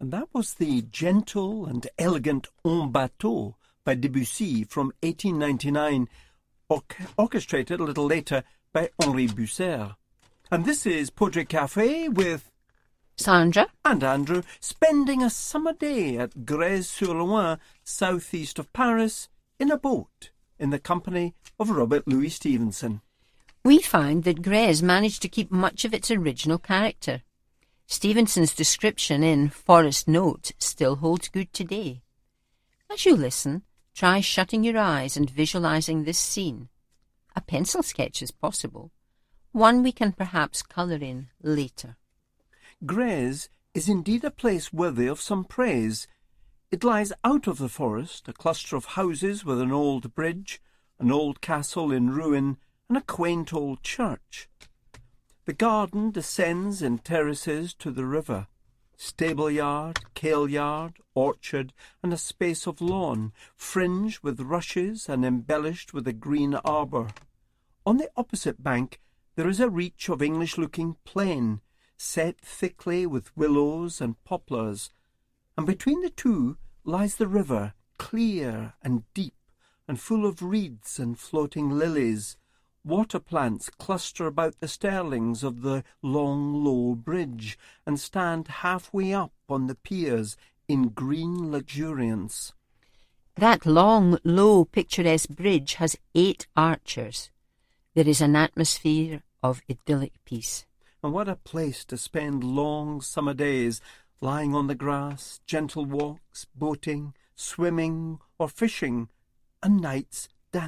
And that was the gentle and elegant En Bateau by Debussy from 1899, orchestrated a little later by Henri Busser. And this is Poetry Cafe with Sandra and Andrew, spending a summer day at Grèze-sur-Loing, southeast of Paris, in a boat, in the company of Robert Louis Stevenson. We find that Grèze managed to keep much of its original character. Stevenson's description in Forest Note still holds good today. As you listen, try shutting your eyes and visualising this scene. A pencil sketch is possible, one we can perhaps colour in later. Grèze is indeed a place worthy of some praise. It lies out of the forest, a cluster of houses with an old bridge, an old castle in ruin, and a quaint old church. The garden descends in terraces to the river. Stable-yard, kale-yard, orchard, and a space of lawn, fringed with rushes and embellished with a green arbour. On the opposite bank there is a reach of English-looking plain, set thickly with willows and poplars, and between the two lies the river, clear and deep, and full of reeds and floating lilies. Water plants cluster about the sterlings of the long, low bridge, and stand halfway up on the piers in green luxuriance. That long, low, picturesque bridge has 8 archers. There is an atmosphere of idyllic peace. And what a place to spend long summer days, lying on the grass, gentle walks, boating, swimming or fishing, and nights